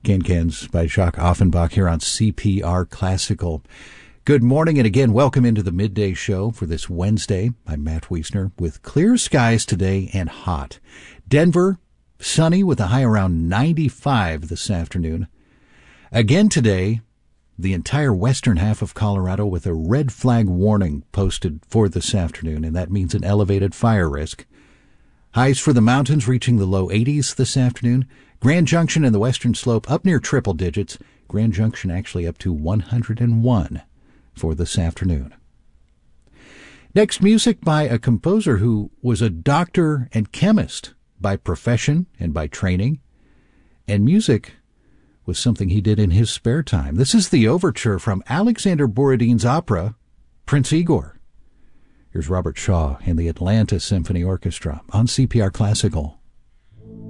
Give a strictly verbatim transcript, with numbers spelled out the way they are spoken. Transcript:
Can-Cans by Jacques Offenbach here on C P R Classical. Good morning, and again, welcome into the midday show for this Wednesday. I'm Matt Wiesner with clear skies today and hot. Denver, sunny with a high around ninety-five this afternoon. Again today, the entire western half of Colorado with a red flag warning posted for this afternoon, and that means an elevated fire risk. Highs for the mountains reaching the low eighties this afternoon. Grand Junction and the western slope up near triple digits. Grand Junction actually up to one hundred one for this afternoon. Next, music by a composer who was a doctor and chemist by profession and by training. And music was something he did in his spare time. This is the overture from Alexander Borodin's opera, Prince Igor. Here's Robert Shaw and the Atlanta Symphony Orchestra on C P R Classical.